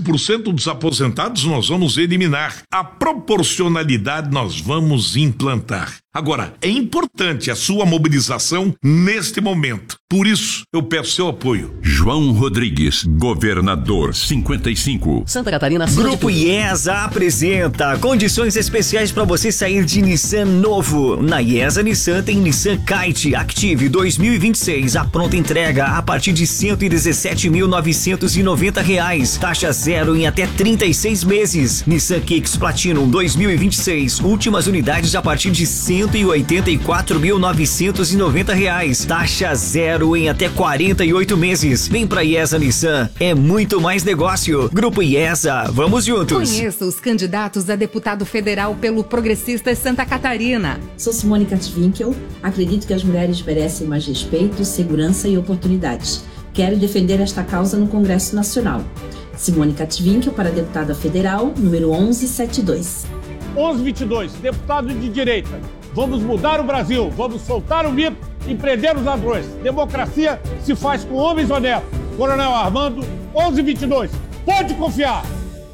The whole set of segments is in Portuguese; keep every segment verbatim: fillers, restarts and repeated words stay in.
por cento dos aposentados nós vamos eliminar. A proporcionalidade nós vamos implantar. Agora, é importante a sua mobilização neste momento. Por isso, eu peço seu apoio. João Rodrigues, governador cinquenta e cinco. Santa Catarina. Grupo IESA apresenta condições especiais para você sair de Nissan novo. Na IESA Nissan tem Nissan Kite Active dois mil e vinte e seis, a pronta entrega a partir de cento e dezessete mil novecentos e noventa reais. Taxa zero em até trinta e seis meses. Nissan Kicks Platinum dois mil e vinte e seis, últimas unidades a partir de cento e oitenta e quatro mil novecentos e noventa reais. Taxa zero em até quarenta e oito meses. Vem pra IESA Nissan, é muito mais negócio. Grupo IESA, vamos juntos. Conheça os candidatos a deputado federal pelo Progressistas Santa Catarina. Sou Simone Katwinkel, acredito que as mulheres merecem mais respeito, segurança e oportunidades. Quero defender esta causa no Congresso Nacional. Simone Katwinkel para deputada federal, número onze setenta e dois. onze vinte e dois, deputado de direita. Vamos mudar o Brasil, vamos soltar o mito e prender os ladrões. Democracia se faz com homens honestos. Coronel Armando, onze vinte e dois. Pode confiar!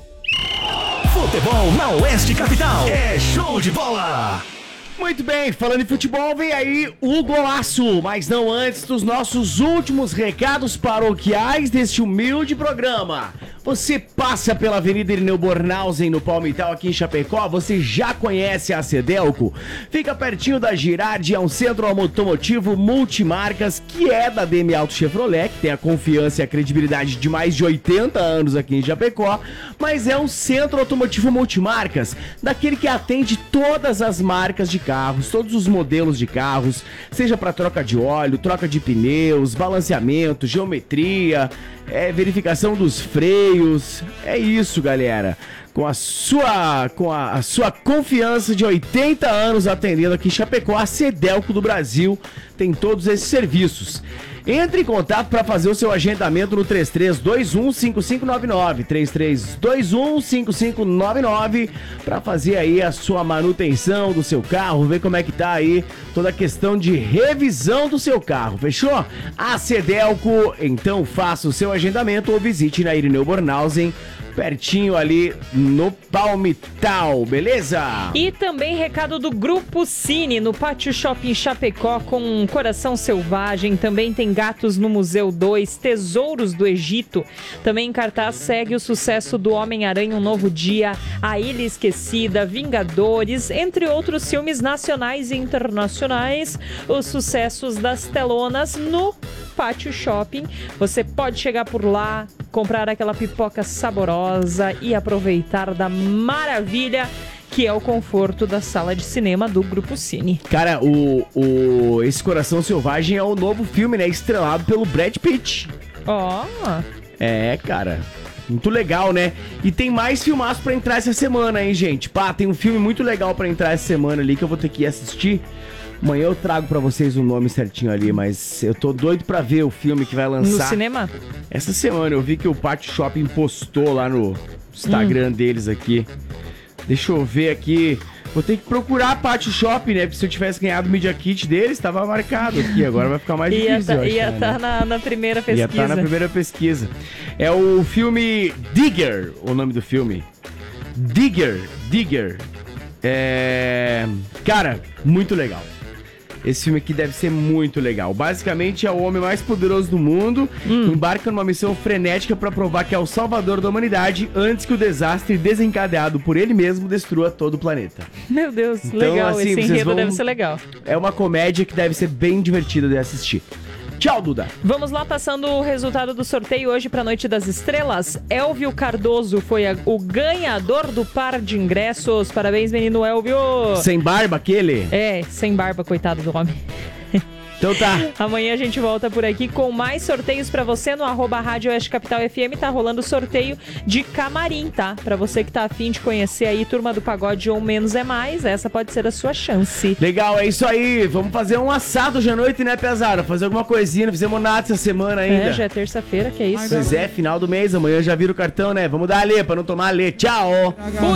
Futebol na Oeste Capital. É show de bola! Muito bem, falando em futebol, vem aí o golaço, mas não antes dos nossos últimos recados paroquiais deste humilde programa. Você passa pela Avenida Irineu Bornhausen, no Palmital, aqui em Chapecó, você já conhece a Cedelco? Fica pertinho da Girardi, é um centro automotivo multimarcas, que é da D M Auto Chevrolet, que tem a confiança e a credibilidade de mais de oitenta anos aqui em Chapecó, mas é um centro automotivo multimarcas, daquele que atende todas as marcas de carros, todos os modelos de carros, seja para troca de óleo, troca de pneus, balanceamento, geometria, é, verificação dos freios, é isso, galera. Com a sua, com a, a sua confiança de oitenta anos atendendo aqui em Chapecó, a Cedelco do Brasil tem todos esses serviços. Entre em contato para fazer o seu agendamento no três três dois um cinco cinco nove nove, três três dois um cinco cinco nove nove, para fazer aí a sua manutenção do seu carro, ver como é que tá aí toda a questão de revisão do seu carro, fechou? A Cedelco, então faça o seu agendamento ou visite na Irineu Bornhausen, pertinho ali no Palmital, beleza? E também recado do Grupo Cine, no Pátio Shopping Chapecó, com Coração Selvagem, também tem Gatos no Museu dois, Tesouros do Egito, também em cartaz segue o sucesso do Homem-Aranha Um Novo Dia, A Ilha Esquecida, Vingadores, entre outros filmes nacionais e internacionais, os sucessos das telonas no Pátio Shopping. Você pode chegar por lá, comprar aquela pipoca saborosa e aproveitar da maravilha que é o conforto da sala de cinema do Grupo Cine. Cara, o, o, esse Coração Selvagem é o novo filme, né? Estrelado pelo Brad Pitt. Ó! Oh. É, cara. Muito legal, né? E tem mais filmaços pra entrar essa semana, hein, gente? Pá, tem um filme muito legal pra entrar essa semana ali que eu vou ter que ir assistir. Amanhã eu trago pra vocês o nome certinho ali, mas eu tô doido pra ver o filme que vai lançar. No cinema? Essa semana eu vi que o Pátio Shopping postou lá no Instagram hum. deles aqui. Deixa eu ver aqui. Vou ter que procurar a Pátio Shopping, né? Porque se eu tivesse ganhado o Media Kit deles, tava marcado aqui. Agora vai ficar mais ia difícil, tá, eu Ia acho, estar tá né? na, na primeira pesquisa. Ia estar tá na primeira pesquisa. É o filme Digger, o nome do filme. Digger, Digger. É... Cara, muito legal. Esse filme aqui deve ser muito legal. Basicamente é o homem mais poderoso do mundo, hum. embarca numa missão frenética para provar que é o salvador da humanidade antes que o desastre desencadeado por ele mesmo destrua todo o planeta. Meu Deus, então, legal, assim, esse enredo vão... deve ser legal. É uma comédia que deve ser bem divertida de assistir. Tchau, Duda. Vamos lá, passando o resultado do sorteio hoje para a Noite das Estrelas. Elvio Cardoso foi a, o ganhador do par de ingressos. Parabéns, menino Elvio. Sem barba, aquele? É, sem barba, coitado do homem. Então tá. Amanhã a gente volta por aqui com mais sorteios pra você no arroba Rádio Oeste Capital F M. Tá rolando sorteio de camarim, tá? Pra você que tá afim de conhecer aí Turma do Pagode ou Menos é Mais, essa pode ser a sua chance. Legal, é isso aí. Vamos fazer um assado hoje à noite, né, pesada? Fazer alguma coisinha, não fizemos nada essa semana ainda. É, já é terça-feira, que é isso? Pois é, final do mês, amanhã já vira o cartão, né? Vamos dar a lê pra não tomar a lê. Tchau! Fui!